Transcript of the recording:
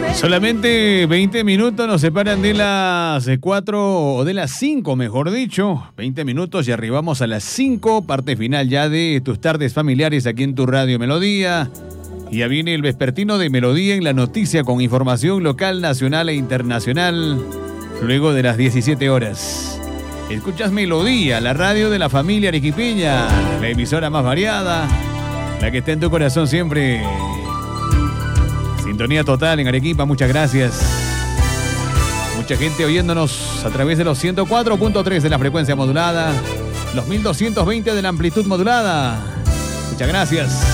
Solamente 20 minutos nos separan de las 4 o de las 5, mejor dicho. 20 minutos y arribamos a las 5, parte final ya de tus tardes familiares aquí en tu Radio Melodía. Y ya viene el vespertino de Melodía en la noticia con información local, nacional e internacional. Luego de las 17 horas. Escuchas Melodía, la radio de la familia arequipeña, la emisora más variada, la que está en tu corazón siempre. Sintonía total en Arequipa, muchas gracias. Mucha gente oyéndonos a través de los 104.3 de la frecuencia modulada, los 1220 de la amplitud modulada. Muchas gracias.